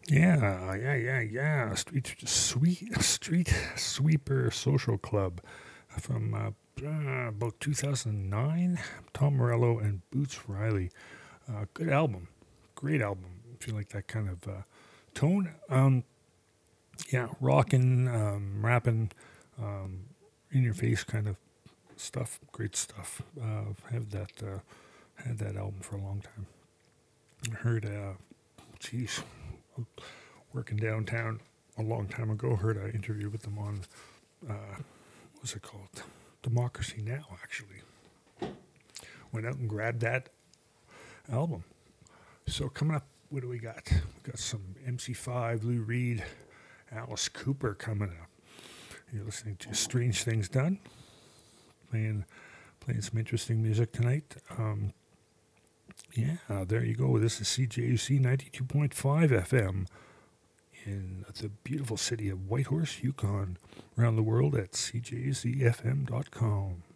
Yeah. Street Sweeper Social Club from about 2009. Tom Morello and Boots Riley. Good album, great album. If you like that kind of tone, yeah, rocking, rapping, um, in your face kind of stuff. Great stuff. Have that had that album for a long time. I heard, geez, working downtown a long time ago. Heard an interview with them on what's it called? Democracy Now. Actually, went out and grabbed that album. So coming up, what do we got? We got some MC5, Lou Reed, Alice Cooper coming up. You're listening to Strange Things Done, playing some interesting music tonight. Yeah, there you go. This is CJUC 92.5 FM in the beautiful city of Whitehorse, Yukon. Around the world at cjucfm.com.